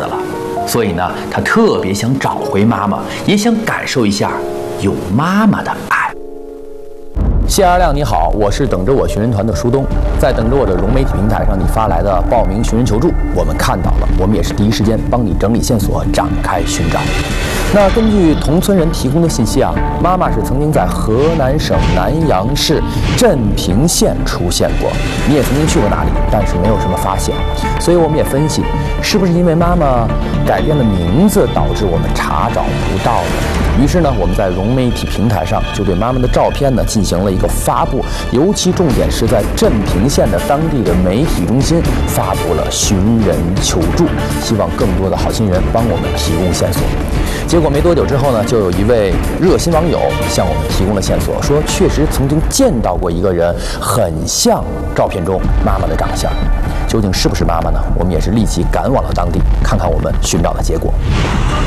了，所以呢，他特别想找回妈妈，也想感受一下有妈妈的爱。谢阿亮，你好，我是等着我寻人团的舒东，在等着我的融媒体平台上，你发来的报名寻人求助，我们看到了，我们也是第一时间帮你整理线索，展开寻找。那根据同村人提供的信息啊，妈妈是曾经在河南省南阳市镇平县出现过，你也曾经去过那里，但是没有什么发现，所以我们也分析，是不是因为妈妈改变了名字，导致我们查找不到呢？于是呢，我们在融媒体平台上就对妈妈的照片呢进行了一个发布，尤其重点是在镇平县的当地的媒体中心发布了寻人求助，希望更多的好心人帮我们提供线索。结果没多久之后呢，就有一位热心网友向我们提供了线索，说确实曾经见到过一个人，很像照片中妈妈的长相。究竟是不是妈妈呢？我们也是立即赶往了当地，看看我们寻找的结果。